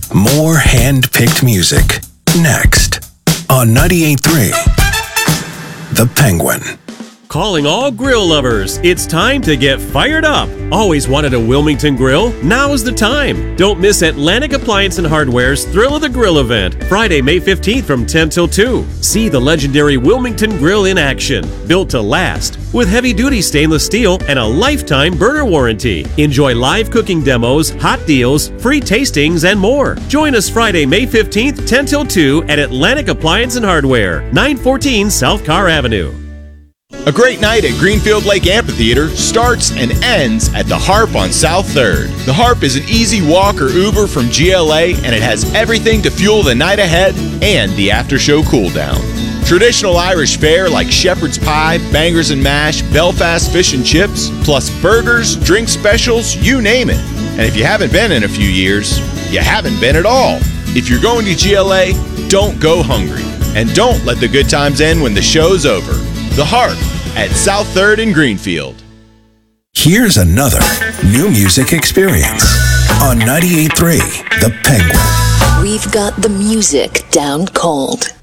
More hand-picked music. Next on 98.3 The Penguin. Calling all grill lovers, it's time to get fired up. Always wanted a Wilmington grill? Now is the time. Don't miss Atlantic Appliance and Hardware's Thrill of the Grill event, Friday, May 15th from 10 till 2. See the legendary Wilmington grill in action, built to last, with heavy-duty stainless steel and a lifetime burner warranty. Enjoy live cooking demos, hot deals, free tastings, and more. Join us Friday, May 15th, 10 till 2 at Atlantic Appliance and Hardware, 914 South Carr Avenue. A great night at Greenfield Lake Amphitheater starts and ends at the Harp on South 3rd. The Harp is an easy walk or Uber from GLA, and it has everything to fuel the night ahead and the after-show cool-down. Traditional Irish fare like shepherd's pie, bangers and mash, Belfast fish and chips, plus burgers, drink specials, you name it. And if you haven't been in a few years, you haven't been at all. If you're going to GLA, don't go hungry. And don't let the good times end when the show's over. The Harp at South 3rd in Greenfield. Here's another new music experience on 98.3 The Penguin. We've got the music down cold.